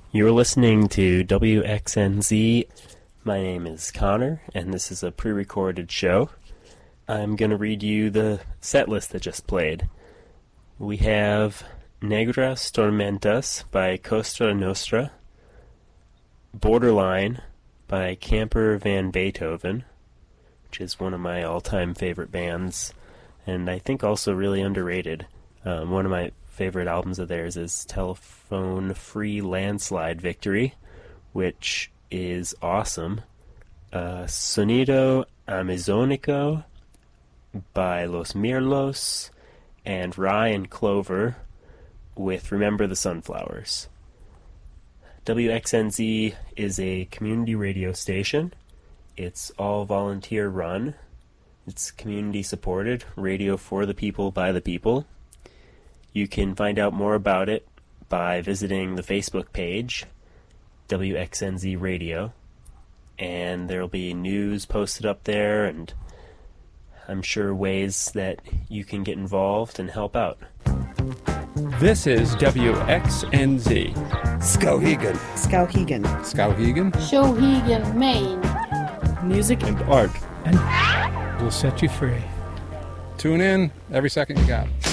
You're listening to WXNZ. My name is Connor, and this is a pre-recorded show. I'm going to read you the set list that just played. We have Negras Tormentas by Costa Nostra, Borderline by Camper Van Beethoven, which is one of my all-time favorite bands, and I think also really underrated. One of my favorite albums of theirs is Telephone Free Landslide Victory, which is awesome. Sonido Amazónico by Los Mirlos, and Rye and Clover with Remember the Sunflowers. WXNZ is a community radio station. It's all volunteer run. It's community supported, radio for the people, by the people. You can find out more about it by visiting the Facebook page, WXNZ Radio, and there will be news posted up there, and I'm sure ways that you can get involved and help out. This is WXNZ. Skowhegan. Skowhegan. Skowhegan. Skowhegan, Maine. Music And art. And will set you free. Tune in every second you got.